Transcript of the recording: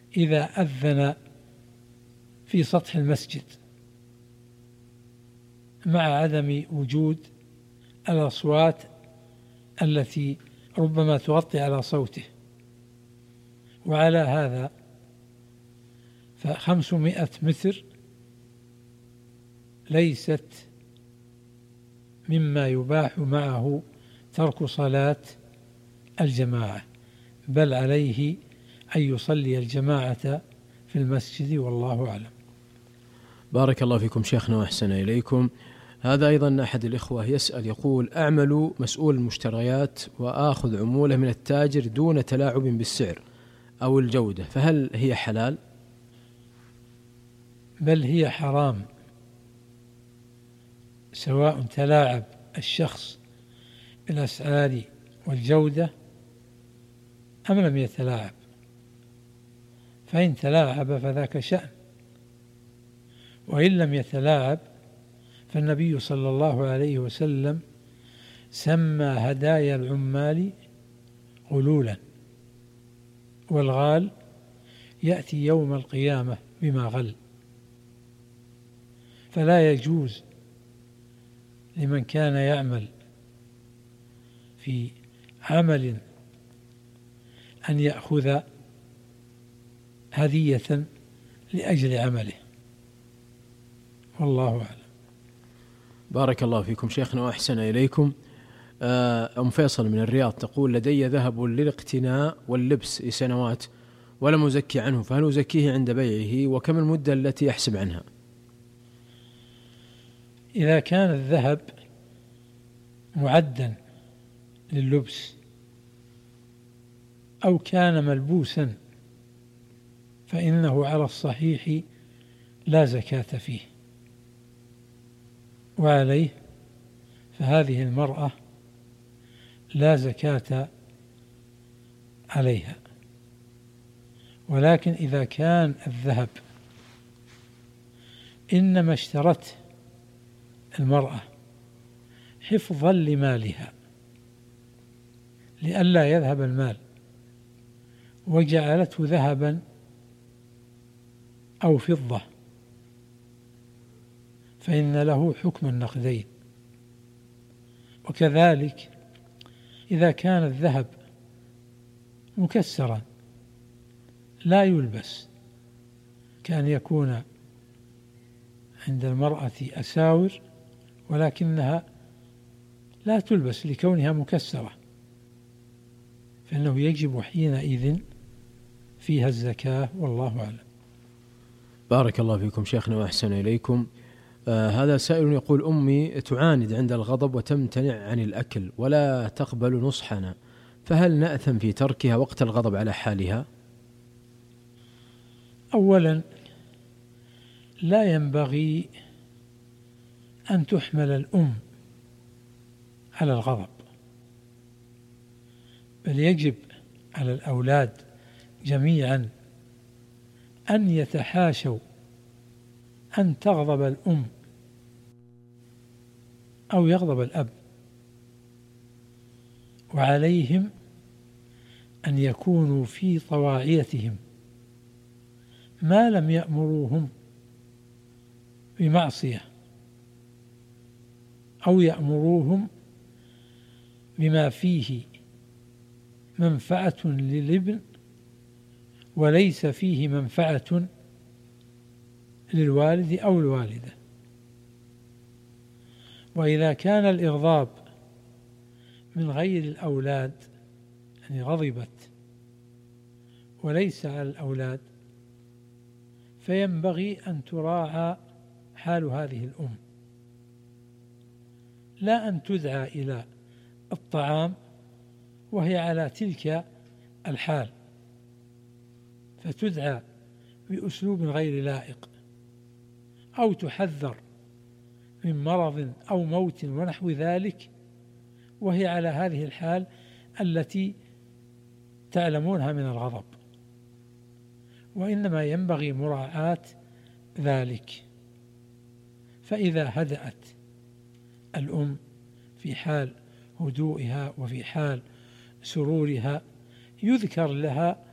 إذا أذن في سطح المسجد مع عدم وجود الأصوات التي ربما تغطي على صوته. وعلى هذا ف500 متر ليست مما يباح معه ترك صلاة الجماعة، بل عليه أن يصلي الجماعة في المسجد، والله أعلم. بارك الله فيكم شيخنا وأحسن إليكم. هذا أيضا أحد الإخوة يسأل يقول: أعمل مسؤول المشتريات وآخذ عمولة من التاجر دون تلاعب بالسعر أو الجودة، فهل هي حلال؟ بل هي حرام، سواء تلاعب الشخص بالأسعار والجودة أم لم يتلاعب. فإن تلاعب فذاك شأن، وإن لم يتلاعب فالنبي صلى الله عليه وسلم سمى هدايا العمال غلولا، والغال يأتي يوم القيامة بما غل. فلا يجوز لمن كان يعمل في عمل أن يأخذ هدية لأجل عمله، والله أعلم. بارك الله فيكم شيخنا وأحسن إليكم. أم فيصل من الرياض تقول: لدي ذهب للاقتناء واللبس لسنوات ولم أزكي عنه، فهل أزكيه عند بيعه؟ وكم المدة التي أحسب عنها؟ إذا كان الذهب معدا لللبس أو كان ملبوسا فإنه على الصحيح لا زكاة فيه، وعليه فهذه المرأة لا زكاة عليها. ولكن إذا كان الذهب إنما اشترته المرأة حفظا لمالها لئلا يذهب المال وجعلته ذهبا أو فضة، فإن له حكم النقدين. وكذلك إذا كان الذهب مكسرا لا يلبس، كان يكون عند المرأة أساور ولكنها لا تلبس لكونها مكسرة، فإنه يجب حينئذ فيها الزكاة، والله أعلم. بارك الله فيكم شيخنا وأحسن إليكم. هذا سائل يقول: أمي تعاند عند الغضب وتمتنع عن الأكل ولا تقبل نصحنا، فهل نأثم في تركها وقت الغضب على حالها؟ أولا لا ينبغي أن تحمل الأم على الغضب، بل يجب على الأولاد جميعا أن يتحاشوا أن تغضب الأم أو يغضب الأب، وعليهم أن يكونوا في طواعيتهم ما لم يأمروهم بمعصية أو يأمروهم بما فيه منفعة للابن وليس فيه منفعة للوالد أو الوالدة. وإذا كان الإغضاب من غير الأولاد، يعني غضبت وليس على الأولاد، فينبغي أن تراعى حال هذه الأم، لا أن تدعى إلى الطعام وهي على تلك الحال فتدعى بأسلوب غير لائق، أو تحذر من مرض أو موت ونحو ذلك وهي على هذه الحال التي تعلمونها من الغضب، وإنما ينبغي مراعاة ذلك. فإذا هدأت الأم في حال هدوئها وفي حال سرورها يذكر لها